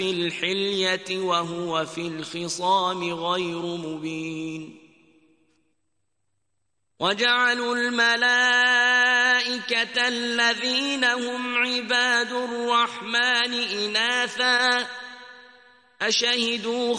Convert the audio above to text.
في الحلية وهو في الخصام غير مبين وجعلوا الملائكة الذين هم عباد الرحمن إناثا أشهدوا